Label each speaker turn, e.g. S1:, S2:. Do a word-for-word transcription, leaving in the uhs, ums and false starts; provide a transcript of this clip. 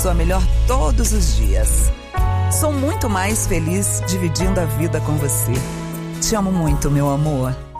S1: sua melhor todos os dias. Sou muito mais feliz dividindo a vida com você. Te amo muito, meu amor.